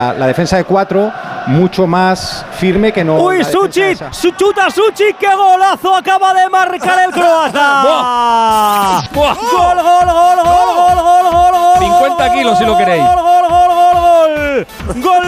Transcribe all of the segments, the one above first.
La defensa de 4 mucho más firme que no. ¡Uy, Sučić! ¡Chuta Sučić! ¡Qué golazo acaba de marcar el croata! ¡Gol, gol, gol, gol, gol, gol, gol, gol! 50 kilos si lo queréis. ¡Gol, gol, gol, gol, gol! ¡Gol!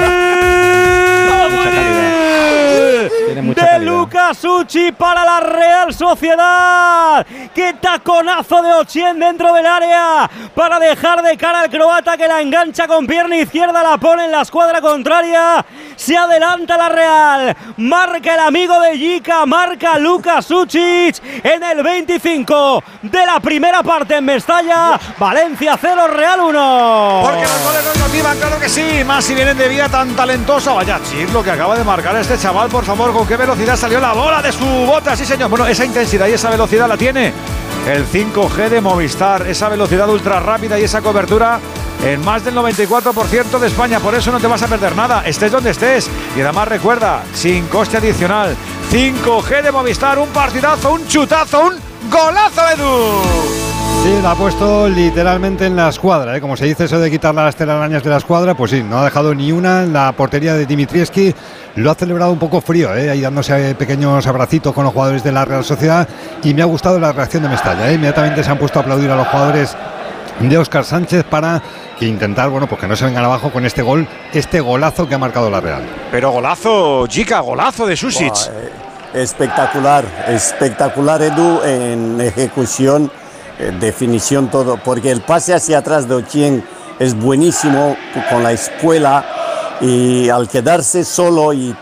De Luka Sučić para la Real Sociedad. ¡Qué taconazo de Očieng dentro del área para dejar de cara al croata, que la engancha con pierna izquierda, la pone en la escuadra contraria! Se adelanta la Real, marca el amigo de Jica, marca Luka Sučić en el 25 de la primera parte en Mestalla. Valencia 0, Real 1. Porque los goles nos motivan, claro que sí, más si vienen de vida tan talentosa. Vaya chis lo que acaba de marcar este chaval, por favor, con qué velocidad salió la bola de su bota, sí señor. Bueno, esa intensidad y esa velocidad la tiene el 5G de Movistar, esa velocidad ultra rápida y esa cobertura en más del 94% de España. Por eso no te vas a perder nada, estés donde estés. Y además recuerda, sin coste adicional, 5G de Movistar, un partidazo, un chutazo, un golazo, Edu. Sí, la ha puesto literalmente en la escuadra, ¿eh? Como se dice eso de quitar las telarañas de la escuadra, pues sí, no ha dejado ni una en la portería de Dimitrievski. Lo ha celebrado un poco frío, ahí dándose pequeños abracitos con los jugadores de la Real Sociedad, y me ha gustado la reacción de Mestalla, Inmediatamente se han puesto a aplaudir a los jugadores de Óscar Sánchez para que intentar, bueno, pues que no se vengan abajo con este gol, este golazo que ha marcado la Real. Pero golazo, Jica, golazo de Sušić. Espectacular, espectacular, Edu, en ejecución, definición, todo, porque el pase hacia atrás de Očieng es buenísimo con la espuela, y al quedarse solo y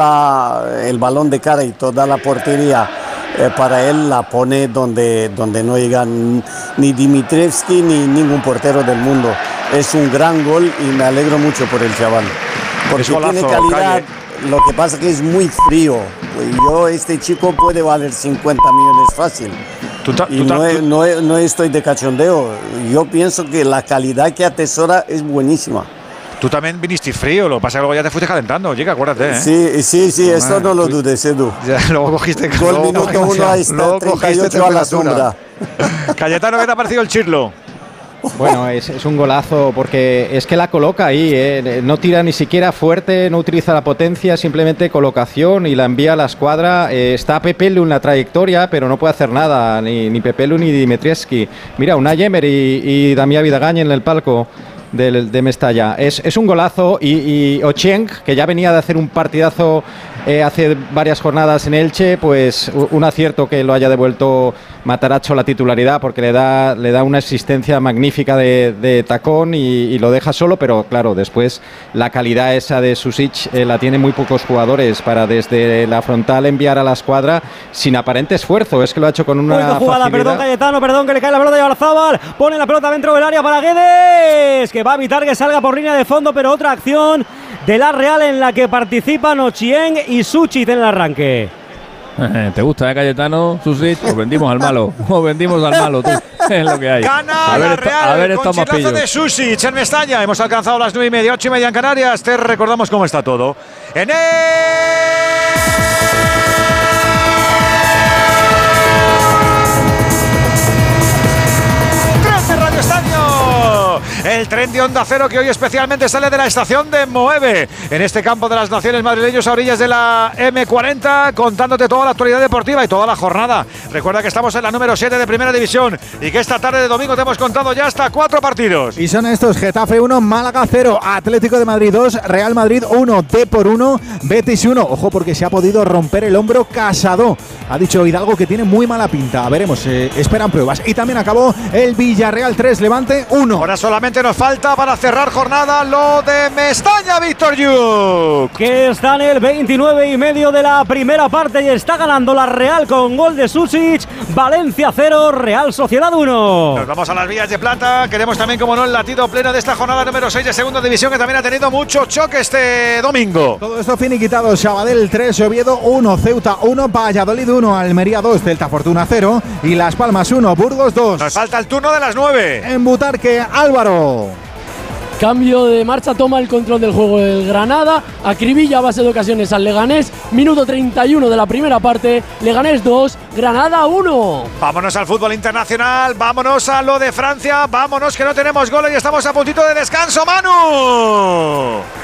el balón de cara y toda la portería para él, la pone donde no llegan ni Dimitrievski ni ningún portero del mundo. Es un gran gol y me alegro mucho por el chaval, porque golazo, tiene calidad. Calle. Lo que pasa es que es muy frío. Este chico puede valer 50 millones fácil. No estoy de cachondeo. Yo pienso que la calidad que atesora es buenísima. Tú también viniste frío, lo que pasa es que luego ya te fuiste calentando, Jica, acuérdate, ¿eh? Sí, esto no lo dudes, Edu. Ya, luego cogiste Gol minuto 1 a esta 38 a la sombra. Cayetano, ¿qué te ha parecido el chirlo? Bueno, es un golazo porque es que la coloca ahí, no tira ni siquiera fuerte, no utiliza la potencia, simplemente colocación y la envía a la escuadra. Está Pepelu en la trayectoria, pero no puede hacer nada, ni Pepelu ni Dimitrievski. Mira, Unai Emery y Damià Vidagañ en el palco de Mestalla. Es un golazo, y Očieng, que ya venía de hacer un partidazo hace varias jornadas en Elche, pues un acierto que lo haya devuelto Matarazzo la titularidad, porque le da una asistencia magnífica de tacón y lo deja solo, pero claro, después la calidad esa de Sušić la tienen muy pocos jugadores para desde la frontal enviar a la escuadra sin aparente esfuerzo. Es que lo ha hecho con una jugada, facilidad. perdón Cayetano, perdón, que le cae la pelota de Oyarzabal, pone la pelota dentro del área para Guedes, que va a evitar que salga por línea de fondo, pero otra acción de la Real en la que participan Očieng y Sušić en el arranque. ¿Te gusta, Cayetano, Sušić? Os vendimos al malo. Os vendimos al malo, tú. Es lo que hay. Gana la Real con chirlazo de Sušić en Mestalla. Hemos alcanzado las 9:30, 8:30 en Canarias. Te recordamos cómo está todo en Radio Estadio, el tren de Onda Cero que hoy especialmente sale de la estación de Moeve, en este campo de las Naciones madrileños a orillas de la M40, contándote toda la actualidad deportiva y toda la jornada. Recuerda que estamos en la número 7 de Primera División y que esta tarde de domingo te hemos contado ya hasta 4 partidos. Y son estos: Getafe 1, Málaga 0, Atlético de Madrid 2, Real Madrid 1, Depor 1, Betis 1. Ojo, porque se ha podido romper el hombro Casado. Ha dicho Hidalgo que tiene muy mala pinta. Veremos, esperan pruebas. Y también acabó el Villarreal 3, Levante 1. Ahora solamente nos falta para cerrar jornada lo de Mestalla, Víctor Lluc, que está en el 29,5 de la primera parte y está ganando la Real con gol de Sušić. Valencia 0, Real Sociedad 1. Nos vamos a las vías de plata. Queremos también, como no, el latido pleno de esta jornada número 6 de Segunda División, que también ha tenido mucho choque este domingo. Todo esto finiquitado: Sabadell 3, Oviedo 1, Ceuta 1, Valladolid 1, Almería 2, Celta Fortuna 0 y Las Palmas 1, Burgos 2. Nos falta el turno de las 9. En Butarque, Álvaro. Cambio de marcha, toma el control del juego el Granada, acribilla a base de ocasiones al Leganés, minuto 31 de la primera parte, Leganés 2, Granada 1. Vámonos al fútbol internacional, vámonos a lo de Francia, vámonos que no tenemos goles y estamos a puntito de descanso, Manu.